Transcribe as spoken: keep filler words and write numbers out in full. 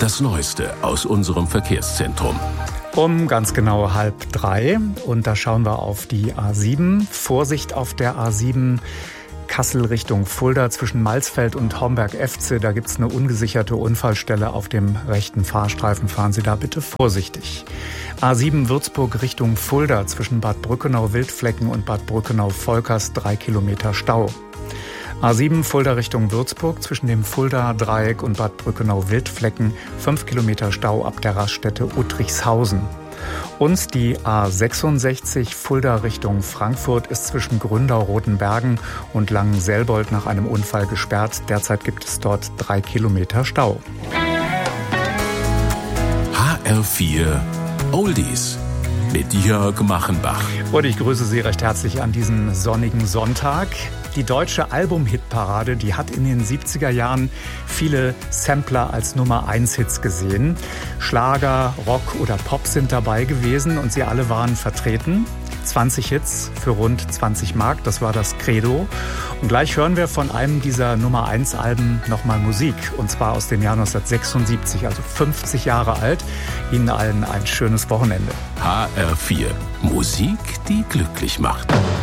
Das Neueste aus unserem Verkehrszentrum. Um ganz genau halb drei. Und da schauen wir auf die A sieben. Vorsicht auf der A sieben. Kassel Richtung Fulda zwischen Malsfeld und Homberg-Efze. Da gibt es eine ungesicherte Unfallstelle auf dem rechten Fahrstreifen. Fahren Sie da bitte vorsichtig. A sieben Würzburg Richtung Fulda zwischen Bad Brückenau-Wildflecken und Bad Brückenau-Volkers. Drei Kilometer Stau. A sieben Fulda Richtung Würzburg zwischen dem Fulda-Dreieck und Bad Brückenau-Wildflecken. Fünf Kilometer Stau ab der Raststätte Uttrichshausen. Und die A sechsundsechzig Fulda Richtung Frankfurt ist zwischen Gründau-Rotenbergen und Langenselbold nach einem Unfall gesperrt. Derzeit gibt es dort drei Kilometer Stau. H R vier Oldies mit Jörg Machenbach. Und ich grüße Sie recht herzlich an diesem sonnigen Sonntag. Die deutsche Album-Hitparade, die hat in den siebziger Jahren viele Sampler als Nummer eins Hits gesehen. Schlager, Rock oder Pop sind dabei gewesen und sie alle waren vertreten. zwanzig Hits für rund zwanzig Mark, das war das Credo. Und gleich hören wir von einem dieser Nummer eins Alben nochmal Musik. Und zwar aus dem Jahr neunzehnhundertsechsundsiebzig, also fünfzig Jahre alt. Ihnen allen ein schönes Wochenende. H R vier. Musik, die glücklich macht.